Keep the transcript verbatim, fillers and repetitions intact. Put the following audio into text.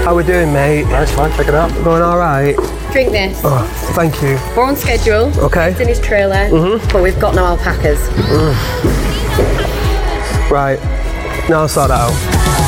How we doing, mate? Nice, fine, check it out. Going all right? Drink this. Oh, thank you. We're on schedule. Okay. It's in his trailer, mm-hmm. but we've got no alpacas. Mm. Right. Now I'll sort that out.